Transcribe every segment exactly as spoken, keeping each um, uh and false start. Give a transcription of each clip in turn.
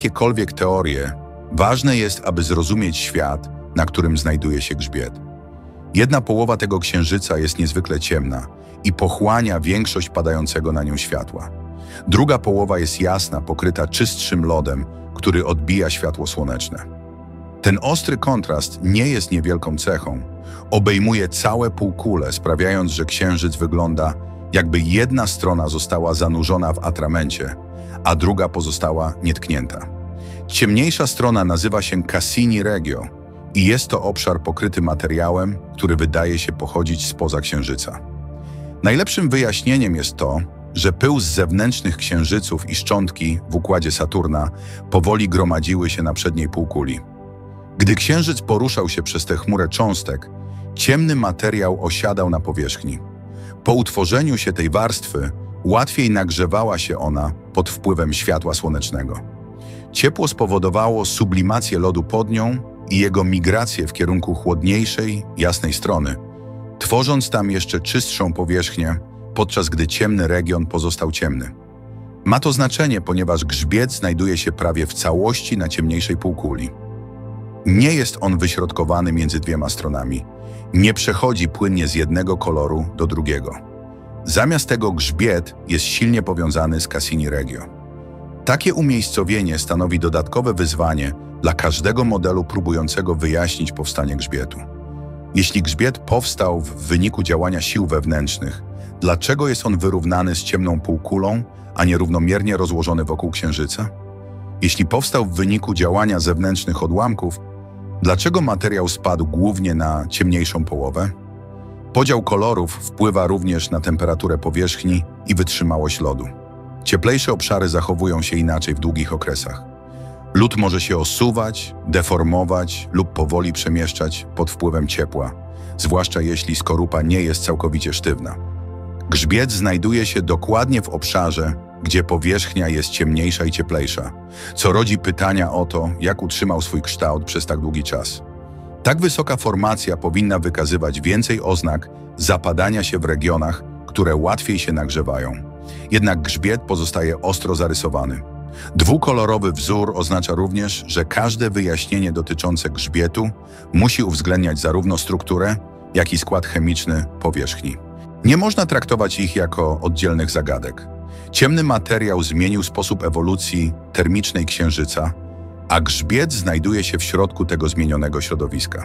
jakiekolwiek teorie, ważne jest, aby zrozumieć świat, na którym znajduje się grzbiet. Jedna połowa tego księżyca jest niezwykle ciemna i pochłania większość padającego na nią światła. Druga połowa jest jasna, pokryta czystszym lodem, który odbija światło słoneczne. Ten ostry kontrast nie jest niewielką cechą. Obejmuje całe półkule, sprawiając, że księżyc wygląda, jakby jedna strona została zanurzona w atramencie, a druga pozostała nietknięta. Ciemniejsza strona nazywa się Cassini Regio i jest to obszar pokryty materiałem, który wydaje się pochodzić spoza księżyca. Najlepszym wyjaśnieniem jest to, że pył z zewnętrznych księżyców i szczątki w układzie Saturna powoli gromadziły się na przedniej półkuli. Gdy księżyc poruszał się przez tę chmurę cząstek, ciemny materiał osiadał na powierzchni. Po utworzeniu się tej warstwy łatwiej nagrzewała się ona pod wpływem światła słonecznego. Ciepło spowodowało sublimację lodu pod nią i jego migrację w kierunku chłodniejszej, jasnej strony, tworząc tam jeszcze czystszą powierzchnię, podczas gdy ciemny region pozostał ciemny. Ma to znaczenie, ponieważ grzbiet znajduje się prawie w całości na ciemniejszej półkuli. Nie jest on wyśrodkowany między dwiema stronami. Nie przechodzi płynnie z jednego koloru do drugiego. Zamiast tego grzbiet jest silnie powiązany z Cassini Regio. Takie umiejscowienie stanowi dodatkowe wyzwanie dla każdego modelu próbującego wyjaśnić powstanie grzbietu. Jeśli grzbiet powstał w wyniku działania sił wewnętrznych, dlaczego jest on wyrównany z ciemną półkulą, a nie równomiernie rozłożony wokół księżyca? Jeśli powstał w wyniku działania zewnętrznych odłamków, dlaczego materiał spadł głównie na ciemniejszą połowę? Podział kolorów wpływa również na temperaturę powierzchni i wytrzymałość lodu. Cieplejsze obszary zachowują się inaczej w długich okresach. Lód może się osuwać, deformować lub powoli przemieszczać pod wpływem ciepła, zwłaszcza jeśli skorupa nie jest całkowicie sztywna. Grzbiet znajduje się dokładnie w obszarze, gdzie powierzchnia jest ciemniejsza i cieplejsza, co rodzi pytania o to, jak utrzymał swój kształt przez tak długi czas. Tak wysoka formacja powinna wykazywać więcej oznak zapadania się w regionach, które łatwiej się nagrzewają. Jednak grzbiet pozostaje ostro zarysowany. Dwukolorowy wzór oznacza również, że każde wyjaśnienie dotyczące grzbietu musi uwzględniać zarówno strukturę, jak i skład chemiczny powierzchni. Nie można traktować ich jako oddzielnych zagadek. Ciemny materiał zmienił sposób ewolucji termicznej księżyca, a grzbiet znajduje się w środku tego zmienionego środowiska.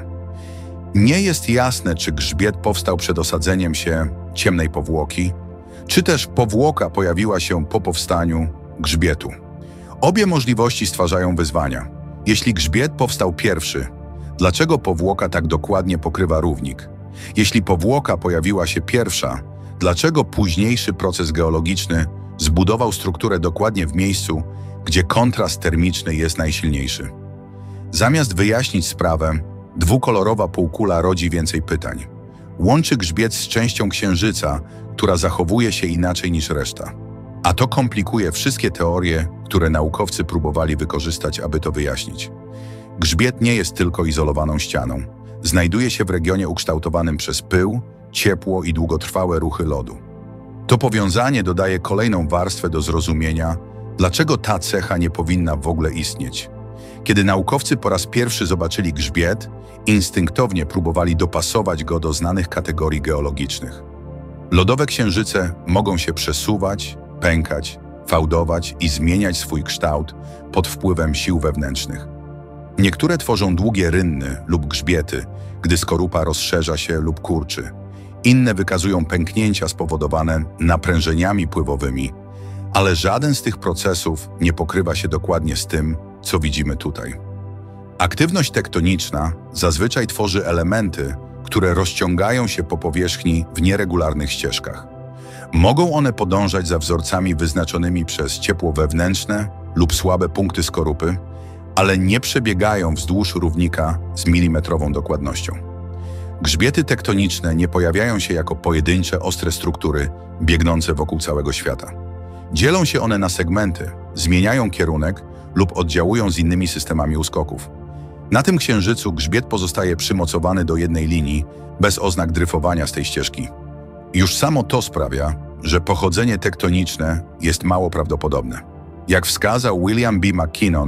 Nie jest jasne, czy grzbiet powstał przed osadzeniem się ciemnej powłoki, czy też powłoka pojawiła się po powstaniu grzbietu. Obie możliwości stwarzają wyzwania. Jeśli grzbiet powstał pierwszy, dlaczego powłoka tak dokładnie pokrywa równik? Jeśli powłoka pojawiła się pierwsza, dlaczego późniejszy proces geologiczny zbudował strukturę dokładnie w miejscu, gdzie kontrast termiczny jest najsilniejszy? Zamiast wyjaśnić sprawę, dwukolorowa półkula rodzi więcej pytań. Łączy grzbiet z częścią księżyca, która zachowuje się inaczej niż reszta. A to komplikuje wszystkie teorie, które naukowcy próbowali wykorzystać, aby to wyjaśnić. Grzbiet nie jest tylko izolowaną ścianą. Znajduje się w regionie ukształtowanym przez pył, ciepło i długotrwałe ruchy lodu. To powiązanie dodaje kolejną warstwę do zrozumienia, dlaczego ta cecha nie powinna w ogóle istnieć. Kiedy naukowcy po raz pierwszy zobaczyli grzbiet, instynktownie próbowali dopasować go do znanych kategorii geologicznych. Lodowe księżyce mogą się przesuwać, pękać, fałdować i zmieniać swój kształt pod wpływem sił wewnętrznych. Niektóre tworzą długie rynny lub grzbiety, gdy skorupa rozszerza się lub kurczy. Inne wykazują pęknięcia spowodowane naprężeniami pływowymi, ale żaden z tych procesów nie pokrywa się dokładnie z tym, co widzimy tutaj. Aktywność tektoniczna zazwyczaj tworzy elementy, które rozciągają się po powierzchni w nieregularnych ścieżkach. Mogą one podążać za wzorcami wyznaczonymi przez ciepło wewnętrzne lub słabe punkty skorupy, ale nie przebiegają wzdłuż równika z milimetrową dokładnością. Grzbiety tektoniczne nie pojawiają się jako pojedyncze, ostre struktury biegnące wokół całego świata. Dzielą się one na segmenty, zmieniają kierunek lub oddziałują z innymi systemami uskoków. Na tym księżycu grzbiet pozostaje przymocowany do jednej linii, bez oznak dryfowania z tej ścieżki. Już samo to sprawia, że pochodzenie tektoniczne jest mało prawdopodobne. Jak wskazał William B. McKinnon,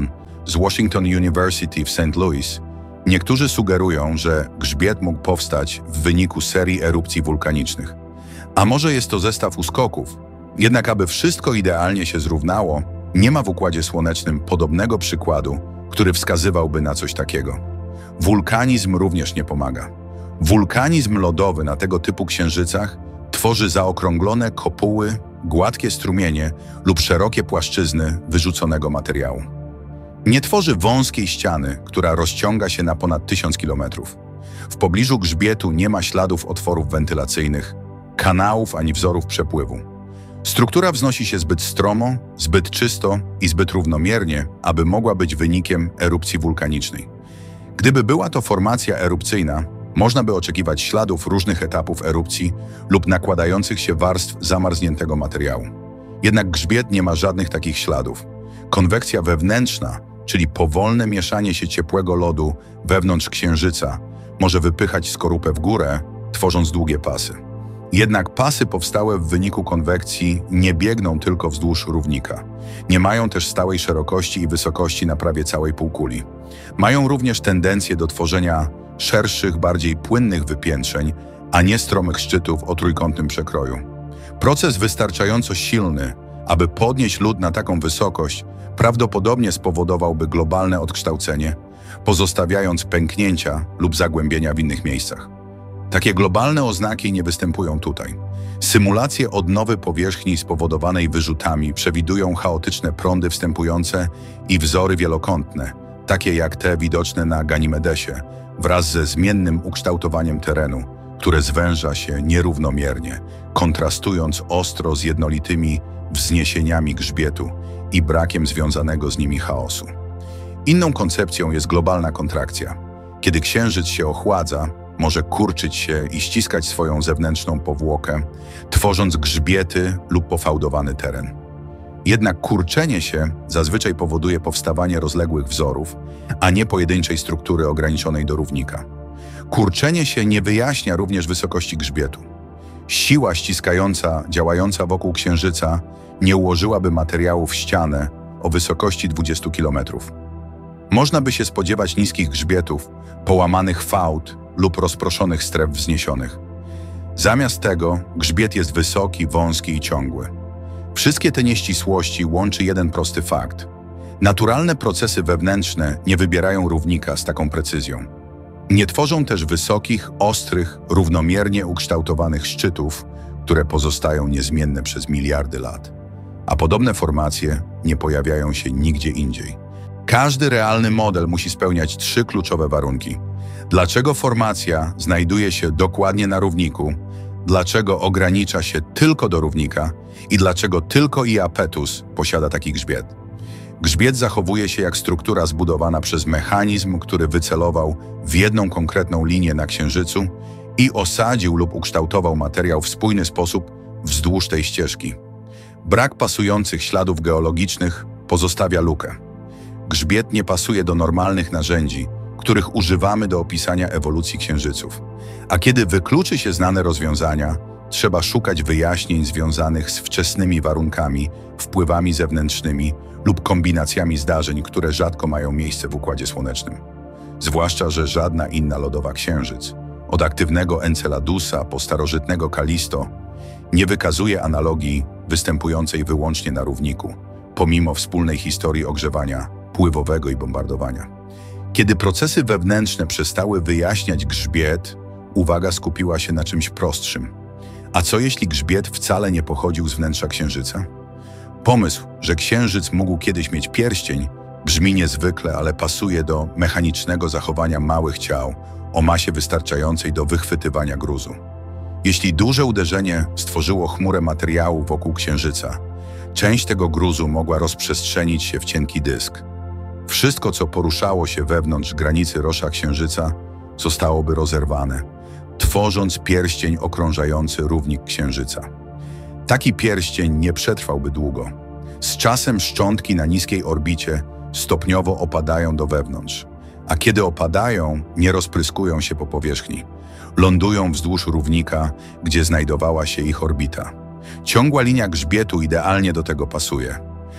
z Washington University w Saint Louis, niektórzy sugerują, że grzbiet mógł powstać w wyniku serii erupcji wulkanicznych. A może jest to zestaw uskoków? Jednak aby wszystko idealnie się zrównało, nie ma w Układzie Słonecznym podobnego przykładu, który wskazywałby na coś takiego. Wulkanizm również nie pomaga. Wulkanizm lodowy na tego typu księżycach tworzy zaokrąglone kopuły, gładkie strumienie lub szerokie płaszczyzny wyrzuconego materiału. Nie tworzy wąskiej ściany, która rozciąga się na ponad tysiąc kilometrów. W pobliżu grzbietu nie ma śladów otworów wentylacyjnych, kanałów ani wzorów przepływu. Struktura wznosi się zbyt stromo, zbyt czysto i zbyt równomiernie, aby mogła być wynikiem erupcji wulkanicznej. Gdyby była to formacja erupcyjna, można by oczekiwać śladów różnych etapów erupcji lub nakładających się warstw zamarzniętego materiału. Jednak grzbiet nie ma żadnych takich śladów. Konwekcja wewnętrzna, czyli powolne mieszanie się ciepłego lodu wewnątrz księżyca, może wypychać skorupę w górę, tworząc długie pasy. Jednak pasy powstałe w wyniku konwekcji nie biegną tylko wzdłuż równika. Nie mają też stałej szerokości i wysokości na prawie całej półkuli. Mają również tendencję do tworzenia szerszych, bardziej płynnych wypiętrzeń, a nie stromych szczytów o trójkątnym przekroju. Proces wystarczająco silny, aby podnieść lód na taką wysokość, prawdopodobnie spowodowałby globalne odkształcenie, pozostawiając pęknięcia lub zagłębienia w innych miejscach. Takie globalne oznaki nie występują tutaj. Symulacje odnowy powierzchni spowodowanej wyrzutami przewidują chaotyczne prądy wstępujące i wzory wielokątne, takie jak te widoczne na Ganimedesie, wraz ze zmiennym ukształtowaniem terenu, które zwęża się nierównomiernie, kontrastując ostro z jednolitymi wzniesieniami grzbietu i brakiem związanego z nimi chaosu. Inną koncepcją jest globalna kontrakcja. Kiedy księżyc się ochładza, może kurczyć się i ściskać swoją zewnętrzną powłokę, tworząc grzbiety lub pofałdowany teren. Jednak kurczenie się zazwyczaj powoduje powstawanie rozległych wzorów, a nie pojedynczej struktury ograniczonej do równika. Kurczenie się nie wyjaśnia również wysokości grzbietu. Siła ściskająca działająca wokół księżyca nie ułożyłaby materiału w ścianę o wysokości dwudziestu kilometrów. Można by się spodziewać niskich grzbietów, połamanych fałd lub rozproszonych stref wzniesionych. Zamiast tego grzbiet jest wysoki, wąski i ciągły. Wszystkie te nieścisłości łączy jeden prosty fakt. Naturalne procesy wewnętrzne nie wybierają równika z taką precyzją. Nie tworzą też wysokich, ostrych, równomiernie ukształtowanych szczytów, które pozostają niezmienne przez miliardy lat. A podobne formacje nie pojawiają się nigdzie indziej. Każdy realny model musi spełniać trzy kluczowe warunki. Dlaczego formacja znajduje się dokładnie na równiku? Dlaczego ogranicza się tylko do równika? I dlaczego tylko Iapetus posiada taki grzbiet? Grzbiet zachowuje się jak struktura zbudowana przez mechanizm, który wycelował w jedną konkretną linię na Księżycu i osadził lub ukształtował materiał w spójny sposób wzdłuż tej ścieżki. Brak pasujących śladów geologicznych pozostawia lukę. Grzbiet nie pasuje do normalnych narzędzi, których używamy do opisania ewolucji księżyców. A kiedy wykluczy się znane rozwiązania, trzeba szukać wyjaśnień związanych z wczesnymi warunkami, wpływami zewnętrznymi lub kombinacjami zdarzeń, które rzadko mają miejsce w Układzie Słonecznym. Zwłaszcza, że żadna inna lodowa księżyc, od aktywnego Enceladusa po starożytnego Kalisto, nie wykazuje analogii występującej wyłącznie na równiku, pomimo wspólnej historii ogrzewania pływowego i bombardowania. Kiedy procesy wewnętrzne przestały wyjaśniać grzbiet, uwaga skupiła się na czymś prostszym. A co jeśli grzbiet wcale nie pochodził z wnętrza Księżyca? Pomysł, że Księżyc mógł kiedyś mieć pierścień, brzmi niezwykle, ale pasuje do mechanicznego zachowania małych ciał o masie wystarczającej do wychwytywania gruzu. Jeśli duże uderzenie stworzyło chmurę materiału wokół Księżyca, część tego gruzu mogła rozprzestrzenić się w cienki dysk. Wszystko, co poruszało się wewnątrz granicy rosza Księżyca, zostałoby rozerwane, tworząc pierścień okrążający równik Księżyca. Taki pierścień nie przetrwałby długo. Z czasem szczątki na niskiej orbicie stopniowo opadają do wewnątrz, a kiedy opadają, nie rozpryskują się po powierzchni. Lądują wzdłuż równika, gdzie znajdowała się ich orbita. Ciągła linia grzbietu idealnie do tego pasuje.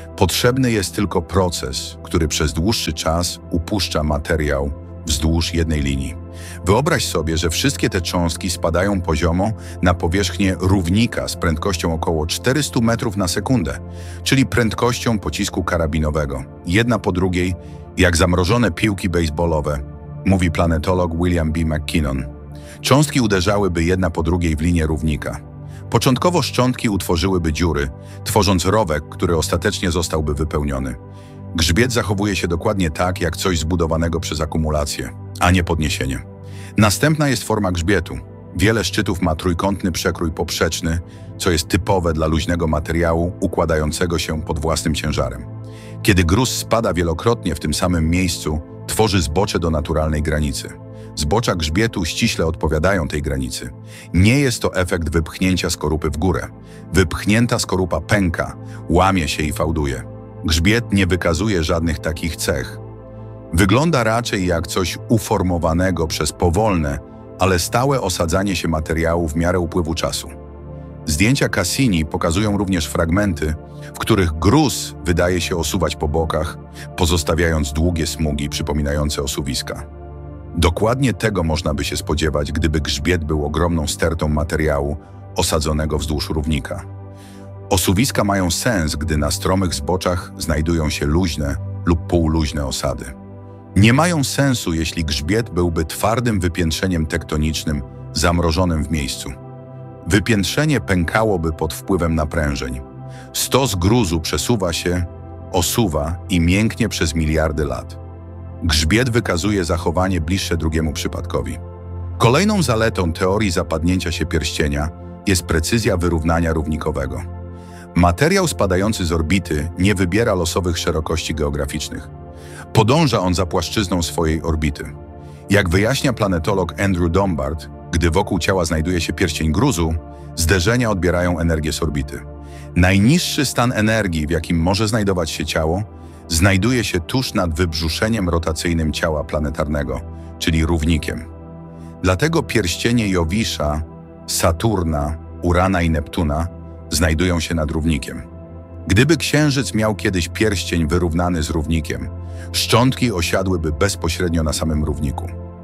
Potrzebny jest tylko proces, który przez dłuższy czas upuszcza materiał wzdłuż jednej linii. Wyobraź sobie, że wszystkie te cząstki spadają poziomo na powierzchnię równika z prędkością około czterystu metrów na sekundę, czyli prędkością pocisku karabinowego, jedna po drugiej, jak zamrożone piłki baseballowe, mówi planetolog William B. McKinnon. Cząstki uderzałyby jedna po drugiej w linię równika. Początkowo szczątki utworzyłyby dziury, tworząc rowek, który ostatecznie zostałby wypełniony. Grzbiet zachowuje się dokładnie tak, jak coś zbudowanego przez akumulację, a nie podniesienie. Następna jest forma grzbietu. Wiele szczytów ma trójkątny przekrój poprzeczny, co jest typowe dla luźnego materiału układającego się pod własnym ciężarem. Kiedy gruz spada wielokrotnie w tym samym miejscu, tworzy zbocze do naturalnej granicy. Zbocza grzbietu ściśle odpowiadają tej granicy. Nie jest to efekt wypchnięcia skorupy w górę. Wypchnięta skorupa pęka, łamie się i fałduje. Grzbiet nie wykazuje żadnych takich cech. Wygląda raczej jak coś uformowanego przez powolne, ale stałe osadzanie się materiału w miarę upływu czasu. Zdjęcia Cassini pokazują również fragmenty, w których gruz wydaje się osuwać po bokach, pozostawiając długie smugi przypominające osuwiska. Dokładnie tego można by się spodziewać, gdyby grzbiet był ogromną stertą materiału osadzonego wzdłuż równika. Osuwiska mają sens, gdy na stromych zboczach znajdują się luźne lub półluźne osady. Nie mają sensu, jeśli grzbiet byłby twardym wypiętrzeniem tektonicznym zamrożonym w miejscu. Wypiętrzenie pękałoby pod wpływem naprężeń. Stos gruzu przesuwa się, osuwa i mięknie przez miliardy lat. Grzbiet wykazuje zachowanie bliższe drugiemu przypadkowi. Kolejną zaletą teorii zapadnięcia się pierścienia jest precyzja wyrównania równikowego. Materiał spadający z orbity nie wybiera losowych szerokości geograficznych. Podąża on za płaszczyzną swojej orbity. Jak wyjaśnia planetolog Andrew Dombart, gdy wokół ciała znajduje się pierścień gruzu, zderzenia odbierają energię z orbity. Najniższy stan energii, w jakim może znajdować się ciało, znajduje się tuż nad wybrzuszeniem rotacyjnym ciała planetarnego, czyli równikiem. Dlatego pierścienie Jowisza, Saturna, Urana i Neptuna znajdują się nad równikiem. Gdyby Księżyc miał kiedyś pierścień wyrównany z równikiem, szczątki osiadłyby bezpośrednio na samym równiku.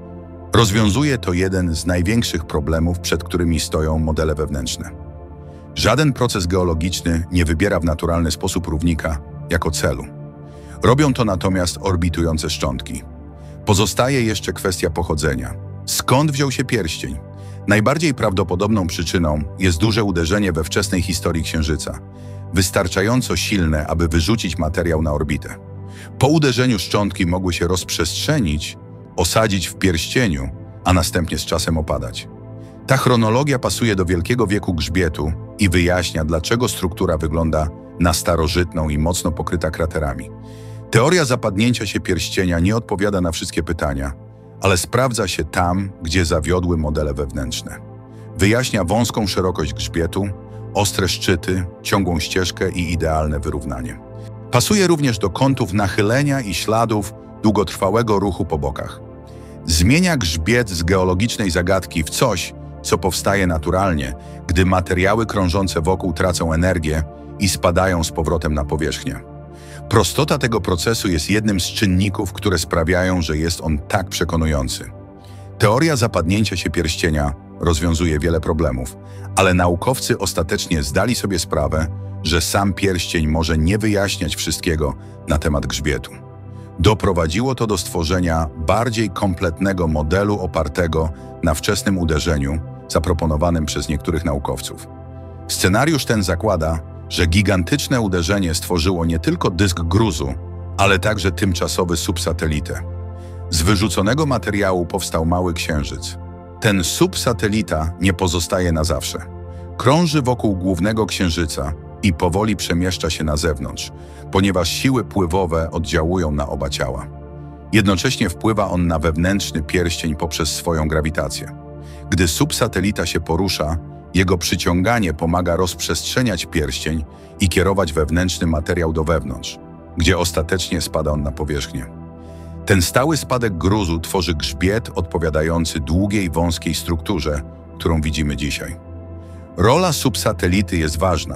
Rozwiązuje to jeden z największych problemów, przed którymi stoją modele wewnętrzne. Żaden proces geologiczny nie wybiera w naturalny sposób równika jako celu. Robią to natomiast orbitujące szczątki. Pozostaje jeszcze kwestia pochodzenia. Skąd wziął się pierścień? Najbardziej prawdopodobną przyczyną jest duże uderzenie we wczesnej historii Księżyca, wystarczająco silne, aby wyrzucić materiał na orbitę. Po uderzeniu szczątki mogły się rozprzestrzenić, osadzić w pierścieniu, a następnie z czasem opadać. Ta chronologia pasuje do wielkiego wieku grzbietu i wyjaśnia, dlaczego struktura wygląda na starożytną i mocno pokryta kraterami. Teoria zapadnięcia się pierścienia nie odpowiada na wszystkie pytania, ale sprawdza się tam, gdzie zawiodły modele wewnętrzne. Wyjaśnia wąską szerokość grzbietu, ostre szczyty, ciągłą ścieżkę i idealne wyrównanie. Pasuje również do kątów nachylenia i śladów długotrwałego ruchu po bokach. Zmienia grzbiet z geologicznej zagadki w coś, co powstaje naturalnie, gdy materiały krążące wokół tracą energię i spadają z powrotem na powierzchnię. Prostota tego procesu jest jednym z czynników, które sprawiają, że jest on tak przekonujący. Teoria zapadnięcia się pierścienia rozwiązuje wiele problemów, ale naukowcy ostatecznie zdali sobie sprawę, że sam pierścień może nie wyjaśniać wszystkiego na temat grzbietu. Doprowadziło to do stworzenia bardziej kompletnego modelu opartego na wczesnym uderzeniu zaproponowanym przez niektórych naukowców. Scenariusz ten zakłada, że gigantyczne uderzenie stworzyło nie tylko dysk gruzu, ale także tymczasowy subsatelitę. Z wyrzuconego materiału powstał mały księżyc. Ten subsatelita nie pozostaje na zawsze. Krąży wokół głównego księżyca i powoli przemieszcza się na zewnątrz, ponieważ siły pływowe oddziałują na oba ciała. Jednocześnie wpływa on na wewnętrzny pierścień poprzez swoją grawitację. Gdy subsatelita się porusza, jego przyciąganie pomaga rozprzestrzeniać pierścień i kierować wewnętrzny materiał do wewnątrz, gdzie ostatecznie spada on na powierzchnię. Ten stały spadek gruzu tworzy grzbiet odpowiadający długiej, wąskiej strukturze, którą widzimy dzisiaj. Rola subsatelity jest ważna,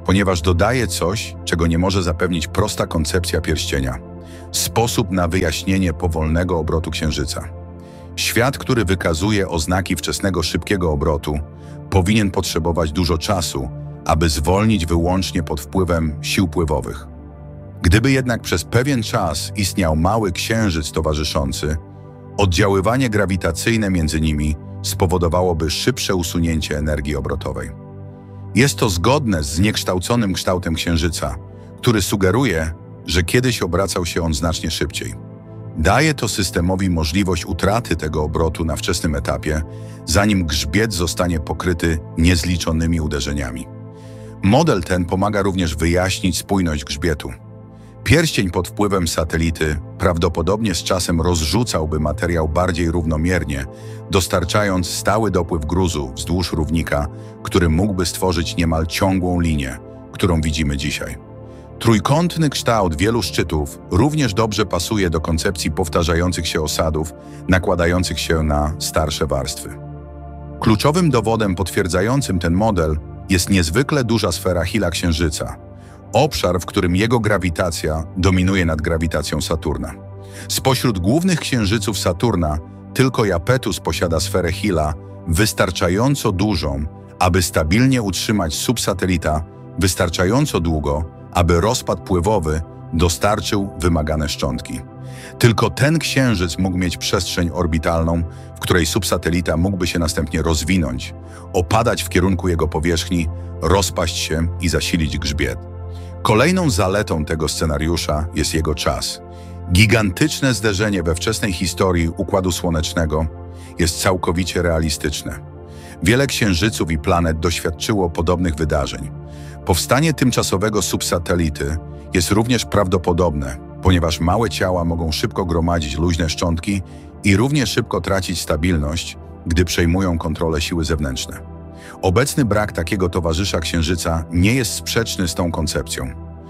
ponieważ dodaje coś, czego nie może zapewnić prosta koncepcja pierścienia. Sposób na wyjaśnienie powolnego obrotu Księżyca. Świat, który wykazuje oznaki wczesnego szybkiego obrotu, powinien potrzebować dużo czasu, aby zwolnić wyłącznie pod wpływem sił pływowych. Gdyby jednak przez pewien czas istniał mały księżyc towarzyszący, oddziaływanie grawitacyjne między nimi spowodowałoby szybsze usunięcie energii obrotowej. Jest to zgodne z zniekształconym kształtem Księżyca, który sugeruje, że kiedyś obracał się on znacznie szybciej. Daje to systemowi możliwość utraty tego obrotu na wczesnym etapie, zanim grzbiet zostanie pokryty niezliczonymi uderzeniami. Model ten pomaga również wyjaśnić spójność grzbietu. Pierścień pod wpływem satelity prawdopodobnie z czasem rozrzucałby materiał bardziej równomiernie, dostarczając stały dopływ gruzu wzdłuż równika, który mógłby stworzyć niemal ciągłą linię, którą widzimy dzisiaj. Trójkątny kształt wielu szczytów również dobrze pasuje do koncepcji powtarzających się osadów, nakładających się na starsze warstwy. Kluczowym dowodem potwierdzającym ten model jest niezwykle duża sfera Hilla Księżyca, obszar, w którym jego grawitacja dominuje nad grawitacją Saturna. Spośród głównych księżyców Saturna tylko Japetus posiada sferę Hilla wystarczająco dużą, aby stabilnie utrzymać subsatelita wystarczająco długo, aby rozpad pływowy dostarczył wymagane szczątki. Tylko ten księżyc mógł mieć przestrzeń orbitalną, w której subsatelita mógłby się następnie rozwinąć, opadać w kierunku jego powierzchni, rozpaść się i zasilić grzbiet. Kolejną zaletą tego scenariusza jest jego czas. Gigantyczne zderzenie we wczesnej historii Układu Słonecznego jest całkowicie realistyczne. Wiele księżyców i planet doświadczyło podobnych wydarzeń. Powstanie tymczasowego subsatelity jest również prawdopodobne, ponieważ małe ciała mogą szybko gromadzić luźne szczątki i równie szybko tracić stabilność, gdy przejmują kontrolę siły zewnętrzne. Obecny brak takiego towarzysza Księżyca nie jest sprzeczny z tą koncepcją.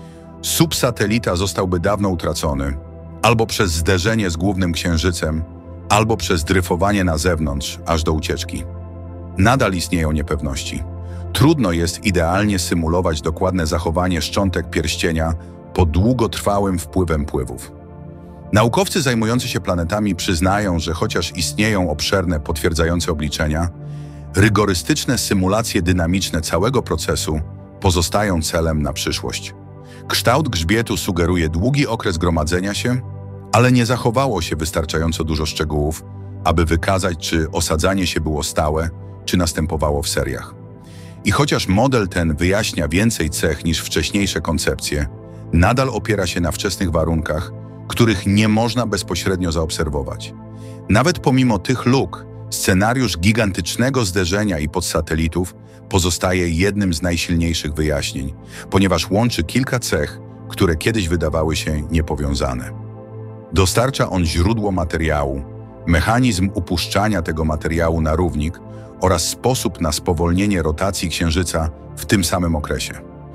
Subsatelita zostałby dawno utracony, albo przez zderzenie z głównym Księżycem, albo przez dryfowanie na zewnątrz, aż do ucieczki. Nadal istnieją niepewności. Trudno jest idealnie symulować dokładne zachowanie szczątek pierścienia pod długotrwałym wpływem pływów. Naukowcy zajmujący się planetami przyznają, że chociaż istnieją obszerne potwierdzające obliczenia, rygorystyczne symulacje dynamiczne całego procesu pozostają celem na przyszłość. Kształt grzbietu sugeruje długi okres gromadzenia się, ale nie zachowało się wystarczająco dużo szczegółów, aby wykazać, czy osadzanie się było stałe, czy następowało w seriach. I chociaż model ten wyjaśnia więcej cech niż wcześniejsze koncepcje, nadal opiera się na wczesnych warunkach, których nie można bezpośrednio zaobserwować. Nawet pomimo tych luk, scenariusz gigantycznego zderzenia i podsatelitów pozostaje jednym z najsilniejszych wyjaśnień, ponieważ łączy kilka cech, które kiedyś wydawały się niepowiązane. Dostarcza on źródło materiału, mechanizm upuszczania tego materiału na równik oraz sposób na spowolnienie rotacji Księżyca w tym samym okresie.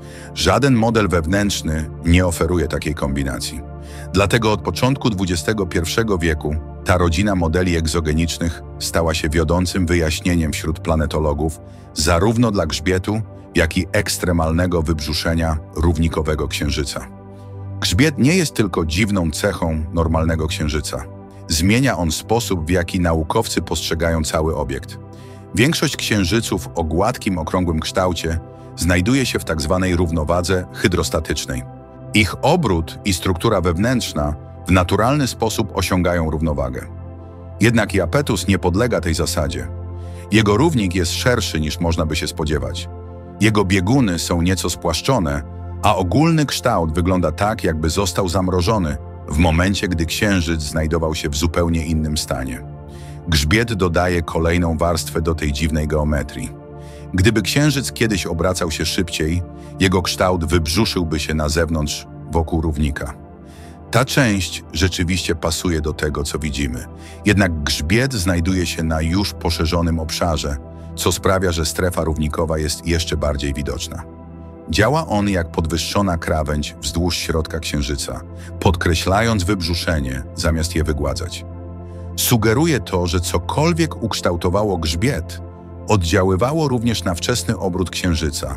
Żaden model wewnętrzny nie oferuje takiej kombinacji. Dlatego od początku dwudziestego pierwszego wieku ta rodzina modeli egzogenicznych stała się wiodącym wyjaśnieniem wśród planetologów zarówno dla grzbietu, jak i ekstremalnego wybrzuszenia równikowego Księżyca. Grzbiet nie jest tylko dziwną cechą normalnego Księżyca. Zmienia on sposób, w jaki naukowcy postrzegają cały obiekt. Większość księżyców o gładkim, okrągłym kształcie znajduje się w tak zwanej równowadze hydrostatycznej. Ich obrót i struktura wewnętrzna w naturalny sposób osiągają równowagę. Jednak Japetus nie podlega tej zasadzie. Jego równik jest szerszy niż można by się spodziewać. Jego bieguny są nieco spłaszczone, a ogólny kształt wygląda tak, jakby został zamrożony w momencie, gdy Księżyc znajdował się w zupełnie innym stanie. Grzbiet dodaje kolejną warstwę do tej dziwnej geometrii. Gdyby Księżyc kiedyś obracał się szybciej, jego kształt wybrzuszyłby się na zewnątrz wokół równika. Ta część rzeczywiście pasuje do tego, co widzimy. Jednak grzbiet znajduje się na już poszerzonym obszarze, co sprawia, że strefa równikowa jest jeszcze bardziej widoczna. Działa on jak podwyższona krawędź wzdłuż środka Księżyca, podkreślając wybrzuszenie zamiast je wygładzać. Sugeruje to, że cokolwiek ukształtowało grzbiet, oddziaływało również na wczesny obrót Księżyca,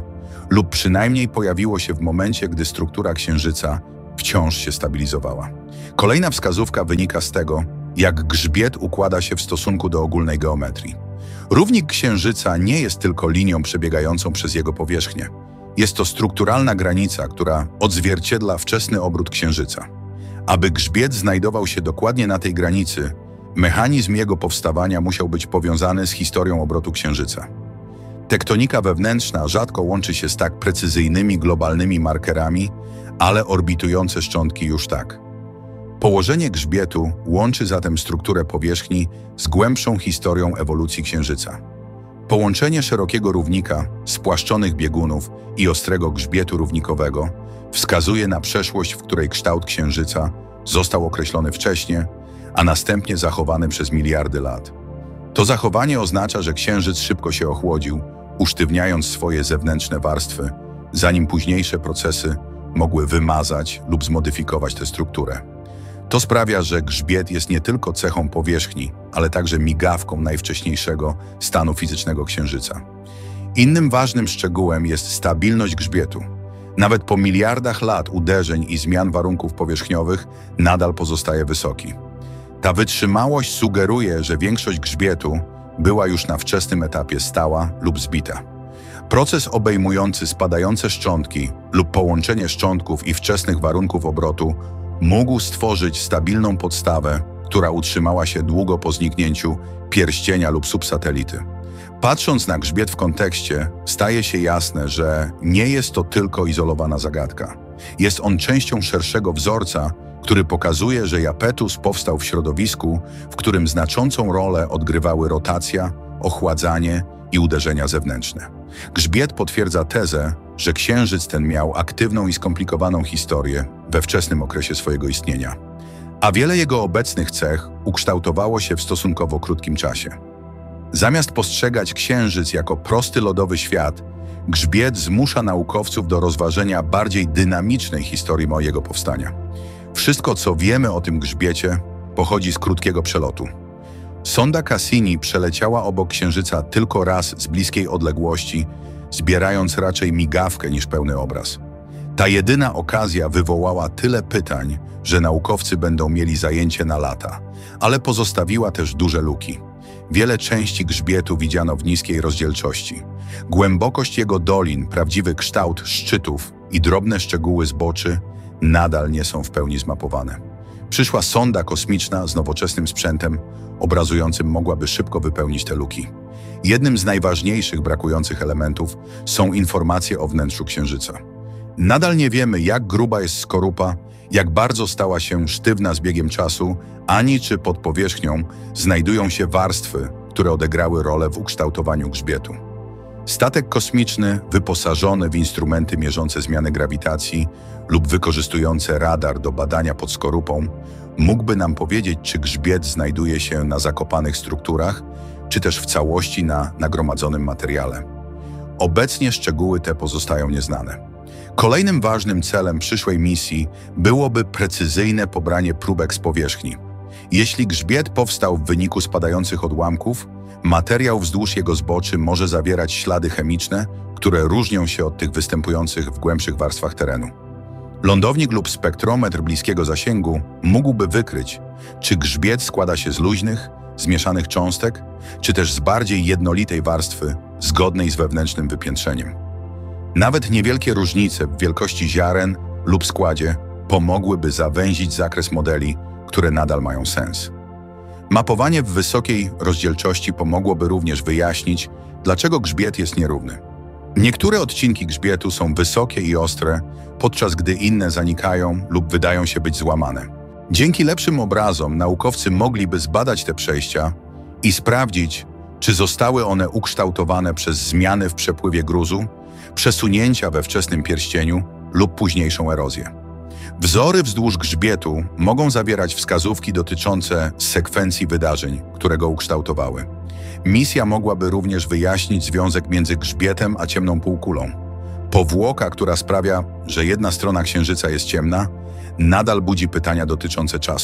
lub przynajmniej pojawiło się w momencie, gdy struktura Księżyca wciąż się stabilizowała. Kolejna wskazówka wynika z tego, jak grzbiet układa się w stosunku do ogólnej geometrii. Równik Księżyca nie jest tylko linią przebiegającą przez jego powierzchnię. Jest to strukturalna granica, która odzwierciedla wczesny obrót Księżyca. Aby grzbiet znajdował się dokładnie na tej granicy, mechanizm jego powstawania musiał być powiązany z historią obrotu Księżyca. Tektonika wewnętrzna rzadko łączy się z tak precyzyjnymi globalnymi markerami, ale orbitujące szczątki już tak. Położenie grzbietu łączy zatem strukturę powierzchni z głębszą historią ewolucji Księżyca. Połączenie szerokiego równika, spłaszczonych biegunów i ostrego grzbietu równikowego wskazuje na przeszłość, w której kształt Księżyca został określony wcześniej, a następnie zachowany przez miliardy lat. To zachowanie oznacza, że Księżyc szybko się ochłodził, usztywniając swoje zewnętrzne warstwy, zanim późniejsze procesy mogły wymazać lub zmodyfikować tę strukturę. To sprawia, że grzbiet jest nie tylko cechą powierzchni, ale także migawką najwcześniejszego stanu fizycznego Księżyca. Innym ważnym szczegółem jest stabilność grzbietu. Nawet po miliardach lat uderzeń i zmian warunków powierzchniowych nadal pozostaje wysoki. Ta wytrzymałość sugeruje, że większość grzbietu była już na wczesnym etapie stała lub zbita. Proces obejmujący spadające szczątki lub połączenie szczątków i wczesnych warunków obrotu mógł stworzyć stabilną podstawę, która utrzymała się długo po zniknięciu pierścienia lub subsatelity. Patrząc na grzbiet w kontekście, staje się jasne, że nie jest to tylko izolowana zagadka. Jest on częścią szerszego wzorca, który pokazuje, że Japetus powstał w środowisku, w którym znaczącą rolę odgrywały rotacja, ochładzanie i uderzenia zewnętrzne. Grzbiet potwierdza tezę, że Księżyc ten miał aktywną i skomplikowaną historię we wczesnym okresie swojego istnienia, a wiele jego obecnych cech ukształtowało się w stosunkowo krótkim czasie. Zamiast postrzegać Księżyc jako prosty lodowy świat, grzbiet zmusza naukowców do rozważenia bardziej dynamicznej historii mojego powstania. Wszystko, co wiemy o tym grzbiecie, pochodzi z krótkiego przelotu. Sonda Cassini przeleciała obok Księżyca tylko raz z bliskiej odległości, zbierając raczej migawkę niż pełny obraz. Ta jedyna okazja wywołała tyle pytań, że naukowcy będą mieli zajęcie na lata, ale pozostawiła też duże luki. Wiele części grzbietu widziano w niskiej rozdzielczości. Głębokość jego dolin, prawdziwy kształt szczytów i drobne szczegóły zboczy nadal nie są w pełni zmapowane. Przyszła sonda kosmiczna z nowoczesnym sprzętem, obrazującym mogłaby szybko wypełnić te luki. Jednym z najważniejszych brakujących elementów są informacje o wnętrzu Księżyca. Nadal nie wiemy, jak gruba jest skorupa, jak bardzo stała się sztywna z biegiem czasu, ani czy pod powierzchnią znajdują się warstwy, które odegrały rolę w ukształtowaniu grzbietu. Statek kosmiczny, wyposażony w instrumenty mierzące zmiany grawitacji lub wykorzystujące radar do badania pod skorupą, mógłby nam powiedzieć, czy grzbiet znajduje się na zakopanych strukturach, czy też w całości na nagromadzonym materiale. Obecnie szczegóły te pozostają nieznane. Kolejnym ważnym celem przyszłej misji byłoby precyzyjne pobranie próbek z powierzchni. Jeśli grzbiet powstał w wyniku spadających odłamków, materiał wzdłuż jego zboczy może zawierać ślady chemiczne, które różnią się od tych występujących w głębszych warstwach terenu. Lądownik lub spektrometr bliskiego zasięgu mógłby wykryć, czy grzbiet składa się z luźnych, zmieszanych cząstek, czy też z bardziej jednolitej warstwy, zgodnej z wewnętrznym wypiętrzeniem. Nawet niewielkie różnice w wielkości ziaren lub składzie pomogłyby zawęzić zakres modeli, które nadal mają sens. Mapowanie w wysokiej rozdzielczości pomogłoby również wyjaśnić, dlaczego grzbiet jest nierówny. Niektóre odcinki grzbietu są wysokie i ostre, podczas gdy inne zanikają lub wydają się być złamane. Dzięki lepszym obrazom naukowcy mogliby zbadać te przejścia i sprawdzić, czy zostały one ukształtowane przez zmiany w przepływie gruzu, przesunięcia we wczesnym pierścieniu lub późniejszą erozję. Wzory wzdłuż grzbietu mogą zawierać wskazówki dotyczące sekwencji wydarzeń, które go ukształtowały. Misja mogłaby również wyjaśnić związek między grzbietem a ciemną półkulą. Powłoka, która sprawia, że jedna strona Księżyca jest ciemna, nadal budzi pytania dotyczące czasu.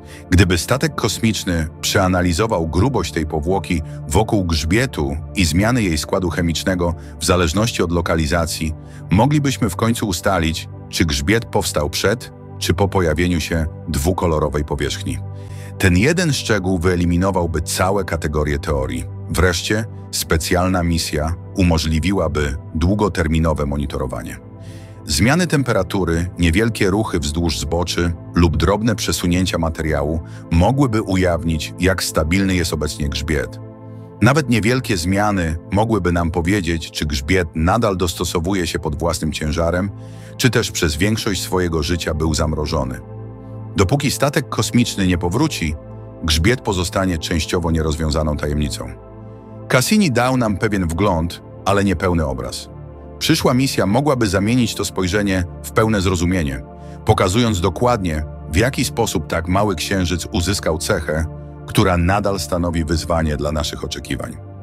Gdyby statek kosmiczny przeanalizował grubość tej powłoki wokół grzbietu i zmiany jej składu chemicznego w zależności od lokalizacji, moglibyśmy w końcu ustalić, czy grzbiet powstał przed, czy po pojawieniu się dwukolorowej powierzchni. Ten jeden szczegół wyeliminowałby całe kategorie teorii. Wreszcie specjalna misja umożliwiłaby długoterminowe monitorowanie. Zmiany temperatury, niewielkie ruchy wzdłuż zboczy lub drobne przesunięcia materiału mogłyby ujawnić, jak stabilny jest obecnie grzbiet. Nawet niewielkie zmiany mogłyby nam powiedzieć, czy grzbiet nadal dostosowuje się pod własnym ciężarem, czy też przez większość swojego życia był zamrożony. Dopóki statek kosmiczny nie powróci, grzbiet pozostanie częściowo nierozwiązaną tajemnicą. Cassini dał nam pewien wgląd, ale niepełny obraz. Przyszła misja mogłaby zamienić to spojrzenie w pełne zrozumienie, pokazując dokładnie, w jaki sposób tak mały księżyc uzyskał cechę, która nadal stanowi wyzwanie dla naszych oczekiwań.